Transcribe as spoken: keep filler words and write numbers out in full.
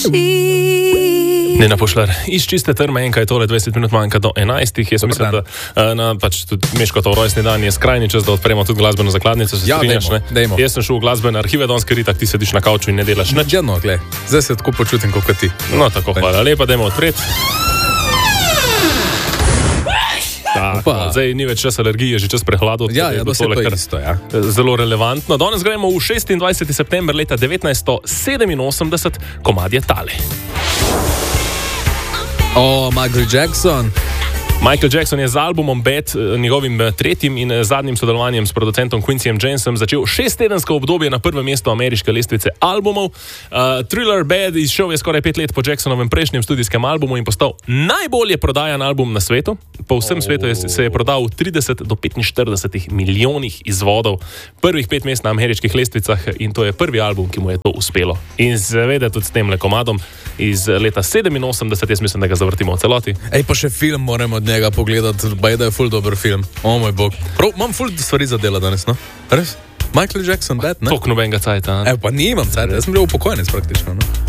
Nena Pušlar, iz čiste trme enkaj tole, dvajset minut manjka do enajstih. Jaz mislim, da na, pač tudi Meškotov rojstni dan je skrajni čas, da odpremo tudi glasbeno zakladnico. Se ja, strinjaš, dejmo, dejmo. Jaz sem šel v glasbene arhive, danes ritak, ti sediš na kavču in ne delaš nič. Džedno, gled, zdaj se tako počutim, kot ti. No, tako, hvala lepa, dajmo odpreti. Tako, zdaj ni več čas alergije, že čas prehladu. Ja, ja, to je isto, ja. Zelo relevantno. Danes gremo v šestindvajseti september leta devetnajststo sedeminosemdeset, komad je tale. O, Michael Jackson. Michael Jackson je z albumom Bad, njegovim tretjim in zadnjim sodelovanjem s producentom Quincyjem Jonesom začel šesttedensko obdobje na prvem mestu ameriške lestvice albumov. Uh, Thriller Bad izšel je skoraj pet let po Jacksonovem prejšnjem studijskem albumu in postal najbolje prodajan album na svetu. Po vsem oh. svetu je, se je prodal v trideset do petinštirideset milijonih izvodov, prvih pet mest na ameriških lestvicah, in to je prvi album, ki mu je to uspelo. In seveda tudi s tem le komadom iz leta sedeminosemdeset, jaz mislim, da ga zavrtimo v celoti. Ej, pa še film moramo od njega pogledati, baj da je ful dober film. O moj bog. Prav, imam ful stvari za dela danes, no? Res? Michael Jackson, Bad, ne? Tok nobenega cajta. Evo, pa nimam cajta, jaz sem bil upokojenec praktično, no?